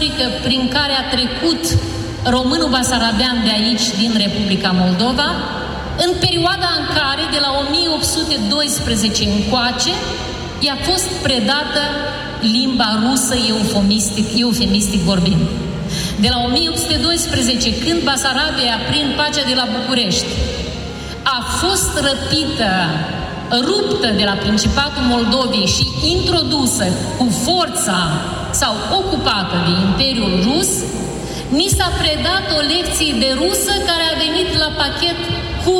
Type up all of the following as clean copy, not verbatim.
istorică prin care a trecut românul basarabean de aici, din Republica Moldova, în perioada în care, de la 1812 încoace, i-a fost predată limba rusă, eufemistic vorbind. De la 1812, când Basarabia, prin pacea de la București, a fost răpită, ruptă de la Principatul Moldovei și introdusă cu forța sau ocupată de Imperiul Rus, ni s-a predat o lecție de rusă care a venit la pachet cu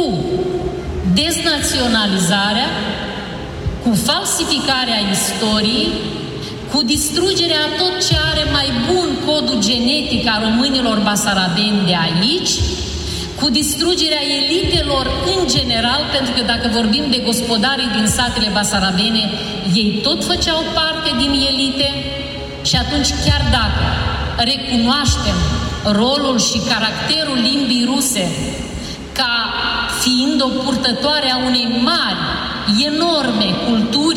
deznaționalizarea, cu falsificarea istoriei, cu distrugerea tot ce are mai bun codul genetic a românilor basarabeni de aici, cu distrugerea elitelor în general, pentru că dacă vorbim de gospodarii din satele basarabene, ei tot făceau parte din elite și atunci chiar dacă recunoaștem rolul și caracterul limbii ruse ca fiind o purtătoare a unei mari, enorme culturi,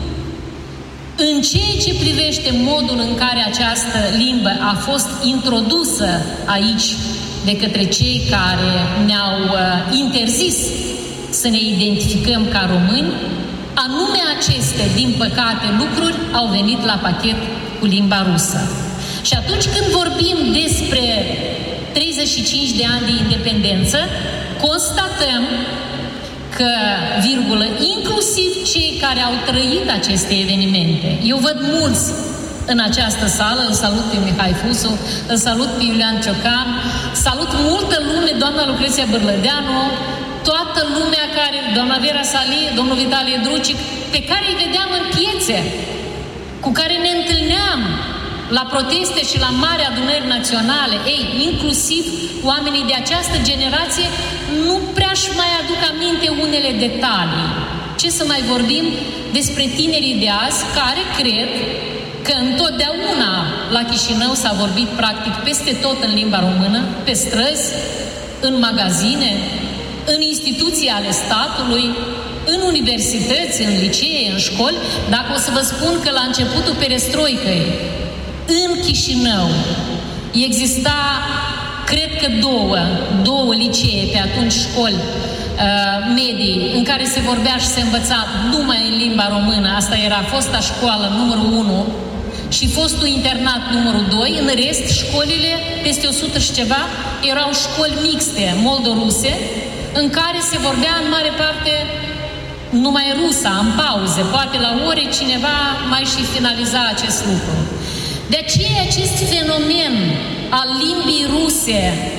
în ceea ce privește modul în care această limbă a fost introdusă aici de către cei care ne-au interzis să ne identificăm ca români, anume aceste, din păcate, lucruri au venit la pachet cu limba rusă. Și atunci când vorbim despre 35 de ani de independență, constatăm că, inclusiv cei care au trăit aceste evenimente, eu văd mulți în această sală, îl salut pe Mihai Fusu, îl salut pe Iulian Ciocan, salut multă lume, doamna Lucreția Bârlădeanu, toată lumea care, doamna Vera Salie, domnul Vitalie Drucic, pe care îi vedeam în piețe, cu care ne întâlneam la proteste și la mari adunări naționale. Ei, inclusiv oamenii de această generație nu prea-și mai aduc aminte unele detalii. Ce să mai vorbim despre tinerii de azi care cred că întotdeauna la Chișinău s-a vorbit practic peste tot în limba română, pe străzi, în magazine, în instituții ale statului, în universități, în licee, în școli. Dacă o să vă spun că la începutul perestroicăi, în Chișinău, exista, cred că două licee, pe atunci școli medii, în care se vorbea și se învăța numai în limba română. Asta era fosta școală numărul 1 și fostul internat numărul 2. În rest, școlile, peste 100 și ceva, erau școli mixte, moldo-ruse, în care se vorbea în mare parte numai rusa, în pauze. Poate la ore cineva mai și finaliza acest lucru. De aceea acest fenomen al limbii ruse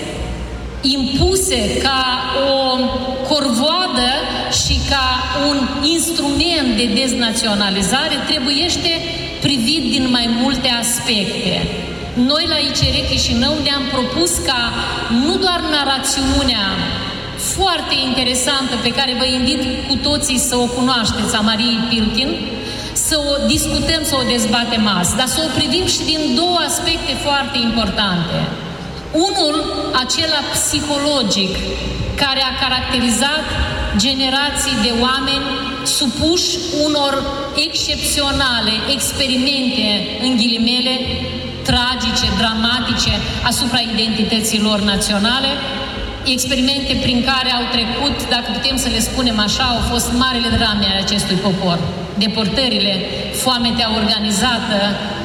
impuse ca o corvoadă și ca un instrument de deznaționalizare trebuiește privit din mai multe aspecte. Noi la ICR Chișinău ne-am propus ca nu doar narațiunea foarte interesantă pe care vă invit cu toții să o cunoașteți, a Mariei Pilkin, să o discutăm, să o dezbatem azi, dar să o privim și din două aspecte foarte importante. Unul, acela psihologic, care a caracterizat generații de oameni supuși unor excepționale experimente, în ghilimele, tragice, dramatice, asupra identității lor naționale, experimente prin care au trecut, dacă putem să le spunem așa, au fost marele drame ale acestui popor. Deportările, foametea organizată,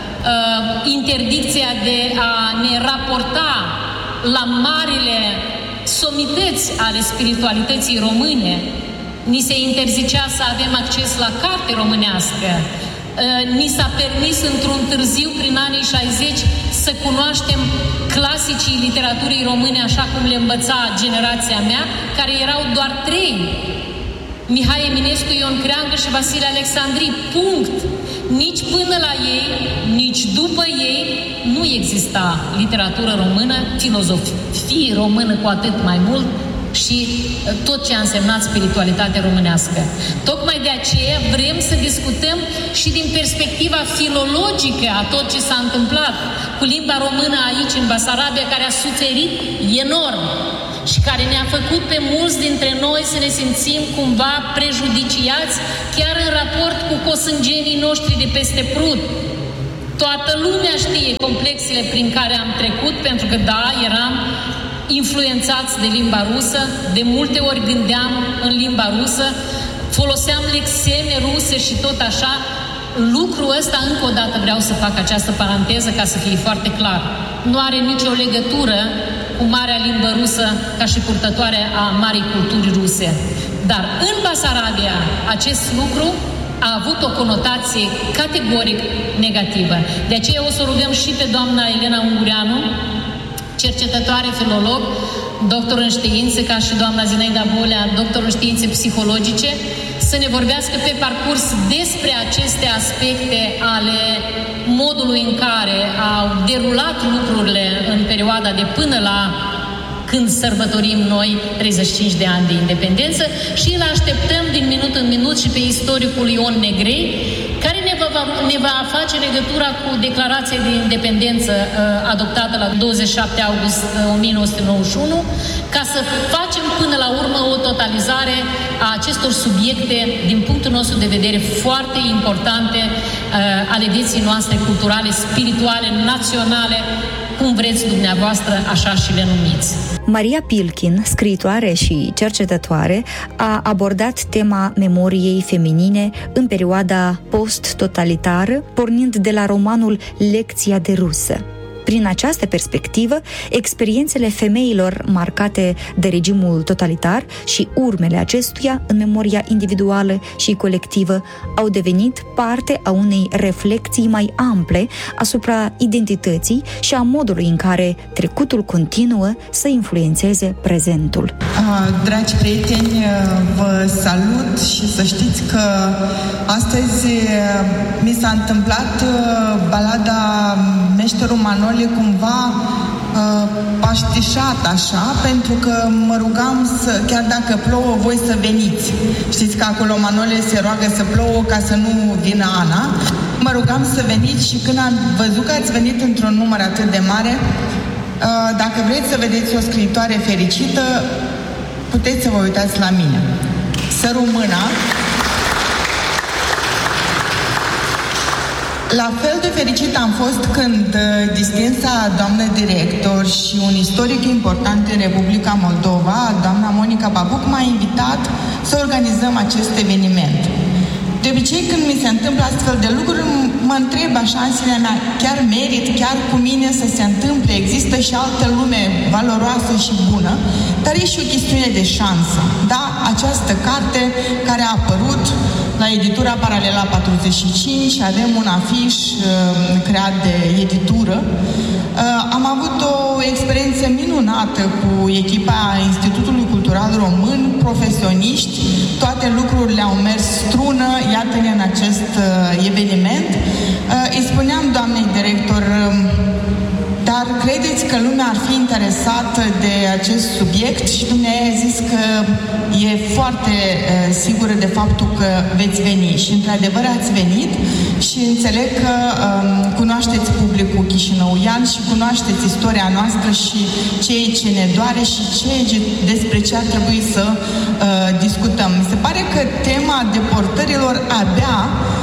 interdicția de a ne raporta la marile somități ale spiritualității române. Ni se interzicea să avem acces la carte românească. Ni s-a permis într-un târziu, prin anii 60, să cunoaștem clasicii literaturii române așa cum le învăța generația mea, care erau doar 3. Mihai Eminescu, Ion Creangă și Vasile Alexandri. Punct. Nici până la ei, nici după ei nu exista literatură română, filozofie română cu atât mai mult și tot ce a însemnat spiritualitatea românească. Tocmai de aceea vrem să discutăm și din perspectiva filologică a tot ce s-a întâmplat cu limba română aici în Basarabia, care a suferit enorm și care ne-a făcut pe mulți dintre noi să ne simțim cumva prejudiciați chiar în raport cu cosângenii noștri de peste Prut. Toată lumea știe complexele prin care am trecut, pentru că, da, eram influențați de limba rusă, de multe ori gândeam în limba rusă, foloseam lexeme ruse și tot așa. Lucrul ăsta, încă o dată vreau să fac această paranteză ca să fie foarte clar, nu are nicio legătură cu marea limbă rusă ca și purtătoare a marii culturi ruse. Dar în Basarabia acest lucru a avut o conotație categoric negativă. De aceea o să rugăm și pe doamna Elena Ungureanu, cercetătoare, filolog, doctor în științe, ca și doamna Zinaida Bolea, doctor în științe psihologice, să ne vorbească pe parcurs despre aceste aspecte ale modului în care au derulat lucrurile în perioada de până la când sărbătorim noi 35 de ani de independență, și îl așteptăm din minut în minut și pe istoricul Ion Negrei, care ne va face legătura cu declarația de independență adoptată la 27 august 1991, ca să facem până la urmă o totalizare a acestor subiecte, din punctul nostru de vedere, foarte importante ale vieții noastre culturale, spirituale, naționale, cum vreți dumneavoastră, așa și le numiți. Maria Pilkin, scriitoare și cercetătoare, a abordat tema memoriei feminine în perioada post-totalitară, pornind de la romanul Lecția de rusă. Prin această perspectivă, experiențele femeilor marcate de regimul totalitar și urmele acestuia în memoria individuală și colectivă au devenit parte a unei reflecții mai ample asupra identității și a modului în care trecutul continuă să influențeze prezentul. Dragi prieteni, vă salut și să știți că astăzi mi s-a întâmplat balada Meșterul Manole cumva paștișat așa, pentru că mă rugam să, chiar dacă plouă, voi să veniți. Știți că acolo Manole se roagă să plouă ca să nu vină Ana. Mă rugam să veniți și când am văzut că ați venit într-un număr atât de mare, dacă vreți să vedeți o scriitoare fericită, puteți să vă uitați la mine. Săru mâna. La fel de fericit am fost când distinsa doamnă director și un istoric important în Republica Moldova, doamna Monica Babuc, m-a invitat să organizăm acest eveniment. De obicei, când mi se întâmplă astfel de lucruri, mă întreb așa în sinea mea, chiar merit, chiar cu mine să se întâmple? Există și altă lume valoroasă și bună, dar e și o chestiune de șansă. Da, această carte care a apărut la editura Paralela 45, avem un afiș creat de editură. Am avut o experiență minunată cu echipa Institutului Cultural Român, profesioniști, toate lucrurile au mers strună, iată-ne în acest eveniment. Îi spuneam doamnei director, dar credeți că lumea ar fi interesată de acest subiect? Și dumneavoastră a zis că e foarte sigură de faptul că veți veni. Și într-adevăr ați venit și înțeleg că cunoașteți publicul chișinăuian și cunoașteți istoria noastră și ceea ce ne doare și despre ce ar trebui să discutăm. Mi se pare că tema deportărilor abia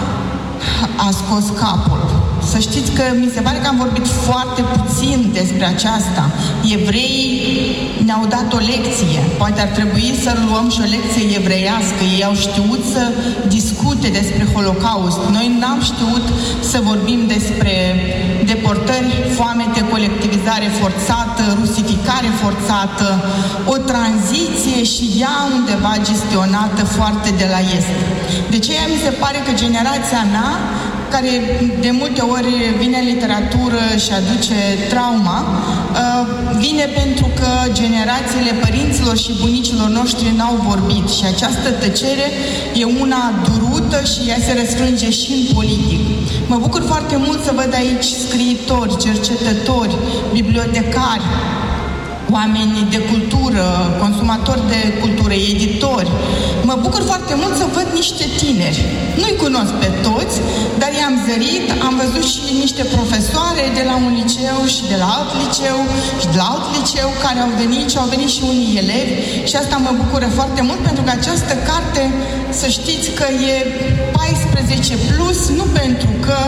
a scos capul. Să știți că mi se pare că am vorbit foarte puțin despre aceasta. Evreii ne-au dat o lecție. Poate ar trebui să luăm și o lecție evreiască. Ei au știut să discute despre Holocaust. Noi n-am știut să vorbim despre deportări, foamete, colectivizare forțată, rusificare forțată, o tranziție și ea undeva gestionată foarte de la est. De aceea mi se pare că generația mea, care de multe ori vine în literatură și aduce trauma, vine pentru că generațiile părinților și bunicilor noștri n-au vorbit și această tăcere e una durută și ea se răsfrânge și în politic. Mă bucur foarte mult să văd aici scriitori, cercetători, bibliotecari, oameni de cultură, consumatori de cultură, editori. Mă bucur foarte mult să văd niște tineri. Nu-i cunosc pe toți, dar i-am zărit, am văzut și niște profesoare de la un liceu și de la alt liceu și de la alt liceu care au venit și au venit și unii elevi și asta mă bucură foarte mult pentru că această carte, să știți că e 14 plus, nu pentru că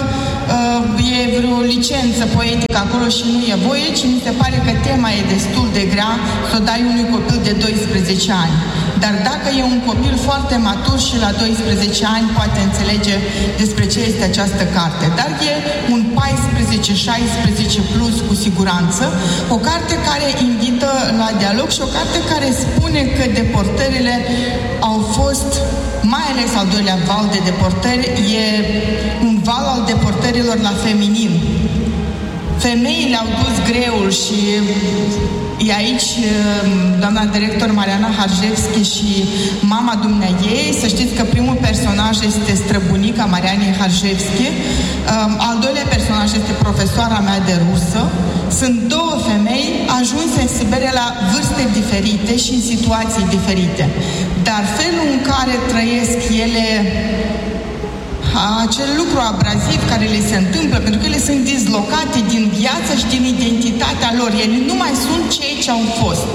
e vreo licență poetică acolo și nu e voie, ci mi se pare că tema e destul de grea să o dai unui copil de 12 ani. Dar dacă e un copil foarte matur și la 12 ani poate înțelege despre ce este această carte. Dar e un 14-16 plus cu siguranță, o carte care invită la dialog și o carte care spune că deportările au fost, mai ales al doilea val de deportări, e un val al deportărilor la feminin. Femeile au dus greul și e aici doamna director Mariana Harjevski și mama dumneaei. Să știți că primul personaj este străbunica Marianei Harjevski, al doilea personaj este profesoara mea de rusă. Sunt două femei ajunse în Siberia la vârste diferite și în situații diferite. Dar felul în care trăiesc ele acel lucru abraziv care le se întâmplă, pentru că ele sunt dislocate din viața și din identitatea lor. Ele nu mai sunt cei ce au fost.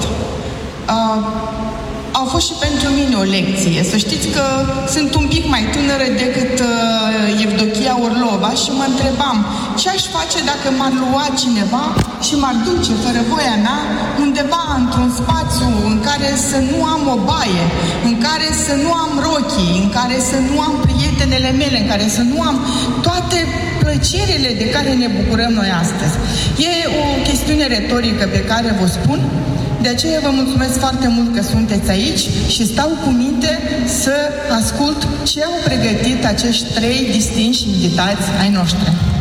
Au fost și pentru mine o lecție. Să știți că sunt un pic mai tânără decât Evdochia Orlova și mă întrebam ce aș face dacă m-ar lua cineva și m-ar duce fără voia mea undeva într-un spațiu în care să nu am o baie, în care să nu am rochii, în care să nu am prietenele mele, în care să nu am toate plăcerile de care ne bucurăm noi astăzi. E o chestiune retorică pe care vă spun. De aceea vă mulțumesc foarte mult că sunteți aici și stau cu minte să ascult ce au pregătit acești 3 distinși invitați ai noștri.